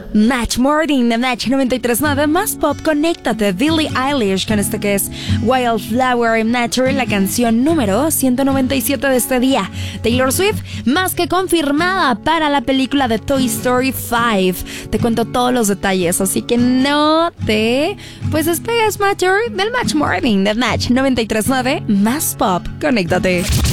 Match Morning de Match 93.9, más pop, conéctate. Billie Eilish con esto que es Wildflower Natural, la canción número 197 de este día. Taylor Swift, más que confirmada para la película de Toy Story 5. Te cuento todos los detalles, así que no te despegues, Matcher, del Match Morning de Match 93.9, más pop, conéctate.